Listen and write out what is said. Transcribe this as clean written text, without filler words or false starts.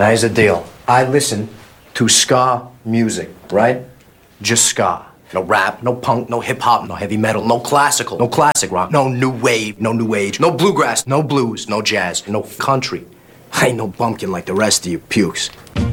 Now here's the deal. I listen to ska music, right? Just ska. No rap, no punk, no hip-hop, no heavy metal, no classical, no classic rock, no new wave, no new age, no bluegrass, no blues, no jazz, no country. I ain't no bumpkin like the rest of you pukes.